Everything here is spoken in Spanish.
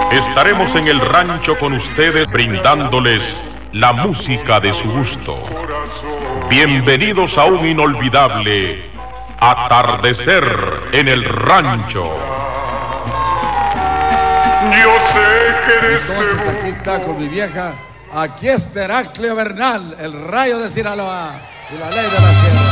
Estaremos en el rancho con ustedes brindándoles la música de su gusto. Bienvenidos a un inolvidable atardecer en el rancho. Yo sé que eres. Entonces aquí está con mi vieja. Aquí está Heraclio Bernal, el rayo de Sinaloa y la ley de la tierra.